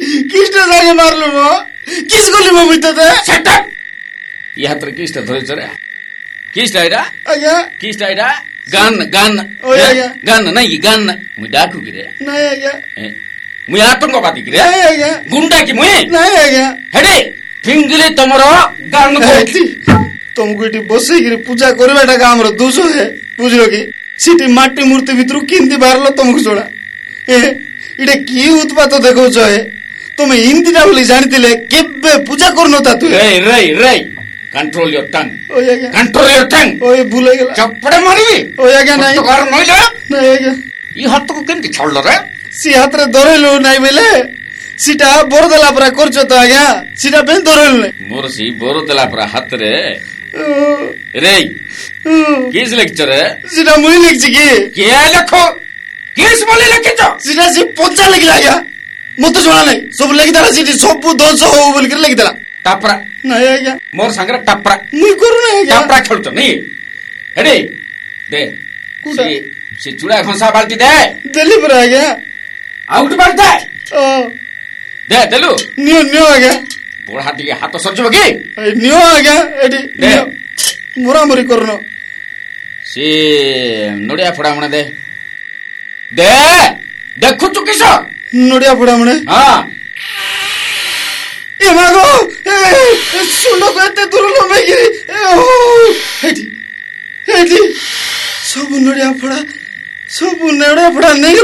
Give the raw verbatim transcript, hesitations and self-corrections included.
किसटा जाके मारलु म किस गली म मुइते ते शट अप यात्र किसटा धरे चरे किसटा आइरा आज्ञा किसटा आइरा गान गान ओय आज्ञा गान नहीं गान मुई डाकू किरे नहीं आज्ञा मुई आतंकवादी किरे नहीं आज्ञा गुंडा की मुई नहीं आज्ञा हेडी फिंगले तमरो गान को तुमको इटी बसे गिरी पूजा करबाटा का हमरो दोषो है बुझलो कि सिटी माटी मूर्ति भितरु किंती बारलो तुमको छोड़ा ए इडे की उत्पात देखौ छ हे तुम हिंदी टा बोली जानितिले केबे पूजा करनो ता तू रे रे रे कंट्रोल योर टंग ओय आज्ञा कंट्रोल योर टंग ओय भूले गेला चपड़े मारिबी ओय आज्ञा नहीं तो कर नइले नहीं आज्ञा ई हाथ को केंति छोड़लो रे सी हाथ रे धरेलु नहीं बेले सीटा बोर देला परा करछो तो आज्ञा सीटा पे धरेलु नहीं मोर सी बोर देला परा हाथ रे रे किस लेक्चर है सीटा मुई लिखछि की के लिखो किस बोले लिखिছো सीटा सी पंचा लिखला आज्ञा मते जणा नहीं सब लिखि देला सीटी सब दोष हो बोल के लिखि देला टापरा नहीं आज्ञा मोर संगरे टापरा मुई करू नहीं आज्ञा टापरा खेलछ नहीं हेडी दे कुडा से से चूड़ा खंसा बाल्टी दे देली पर आज्ञा आउट बाल दे ओ दे देलु नियो नियो आज्ञा बोड़ हाथ के हाथ सरजो की नियो आज्ञा एडी दे मुरा मुरी करनो से नोडिया फड़ा मने दे दे देखु तू किस नोडिया फड़ा मने हां ए मागो ए सुनो कहते दूर लो मैं गिरी ओ हेडी हेडी सब नोडिया फड़ा सब नोडिया फड़ा नहीं